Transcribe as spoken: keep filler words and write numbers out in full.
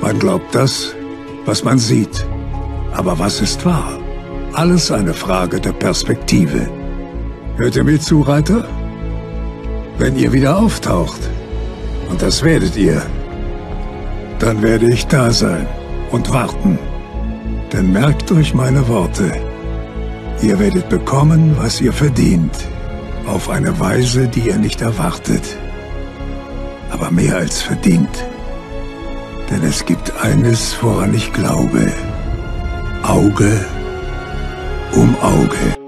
Man glaubt das, was man sieht. Aber was ist wahr? Alles eine Frage der Perspektive. Hört ihr mir zu, Reiter? Wenn ihr wieder auftaucht, und das werdet ihr, dann werde ich da sein und warten. Denn merkt euch meine Worte. Ihr werdet bekommen, was ihr verdient. Auf eine Weise, die ihr nicht erwartet. Aber mehr als verdient. Denn es gibt eines, woran ich glaube. Auge um Auge.